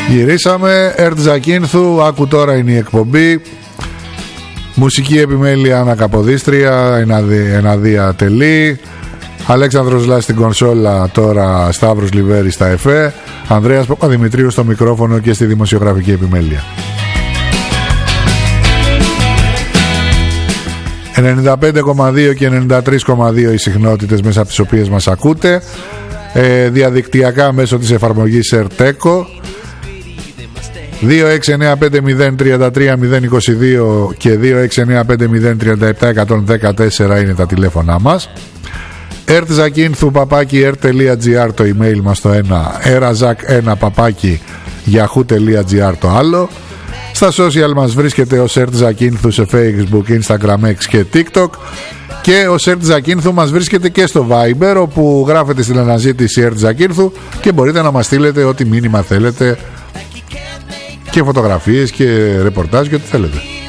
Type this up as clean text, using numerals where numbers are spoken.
Γυρίσαμε. Ερτ Ζακίνθου, άκου τώρα είναι η εκπομπή. Μουσική επιμέλεια Άννα Καποδίστρια, Εναδία Τελή. Αλέξανδρος Λάς στην κονσόλα, τώρα Σταύρος Λιβέρης στα ΕΦΕ. Ανδρέας Παπαδημητρίου στο μικρόφωνο και στη δημοσιογραφική επιμέλεια. 95,2 και 93,2 οι συχνότητες μέσα από τις οποίες μας ακούτε. Διαδικτυακά μέσω της εφαρμογής Ερτέκο. 26950330022 και 26950371014 είναι τα τηλέφωνά μας. ertzakinthu@ert.gr το email μας το ένα, erazak1@yahoo.gr το άλλο. Στα social μας βρίσκεται ο Ερτ Ζακίνθου σε Facebook, Instagram, X και TikTok. Και ο Ερτ Ζακίνθου μας βρίσκεται και στο Viber, όπου γράφετε στην αναζήτηση Ερτ Ζακίνθου και μπορείτε να μας στείλετε ό,τι μήνυμα θέλετε και φωτογραφίες και ρεπορτάζ και ό,τι θέλετε.